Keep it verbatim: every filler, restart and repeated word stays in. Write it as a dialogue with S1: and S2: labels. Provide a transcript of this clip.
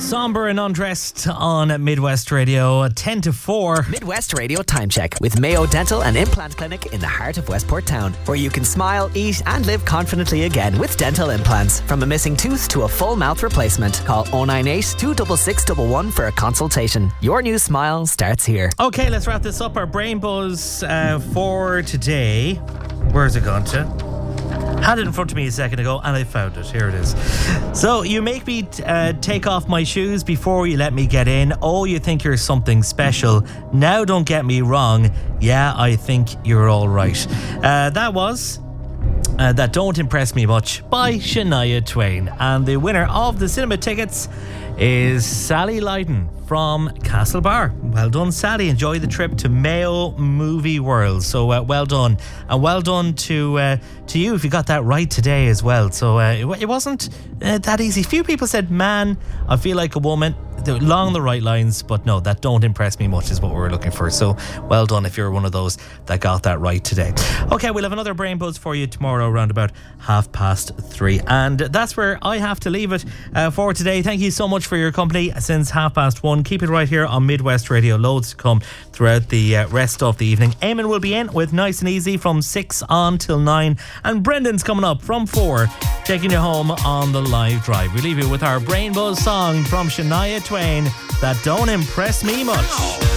S1: Somber and Undressed on Midwest Radio, ten to four.
S2: Midwest Radio Time Check with Mayo Dental and Implant Clinic in the heart of Westport Town, where you can smile, eat and live confidently again with dental implants. From a missing tooth to a full mouth replacement, call oh nine eight, two six six one one for a consultation. Your new smile starts here.
S1: Okay, let's wrap this up. Our brain buzz uh, for today. Where's it gone to? Had it in front of me a second ago and I found it. Here it is. So, you make me uh, take off my shoes before you let me get in. Oh, you think you're something special. Now don't get me wrong. Yeah, I think you're all right. Uh, that was... Uh, that Don't Impress Me Much by Shania Twain. And the winner of the cinema tickets is Sally Lydon from Castlebar. Well done, Sally. Enjoy the trip to Mayo Movie World. So uh, well done. And well done to uh, to you if you got that right today as well. So uh, it, it wasn't uh, that easy. Few people said, man, I feel like a woman. They're along the right lines, but no, that Don't Impress Me Much is what we're looking for. So well done if you're one of those that got that right today. Okay, we'll have another brain buzz for you tomorrow around about half past three. And that's where I have to leave it uh, for today. Thank you so much for your company since half past one. Keep it right here on Midwest Radio. Loads to come throughout the uh, rest of the evening. Eamon will be in with Nice and Easy from six on till nine. And Brendan's coming up from four, taking you home on the live drive. We leave you with our brain buzz song from Shania Twain, That Don't Impress Me Much.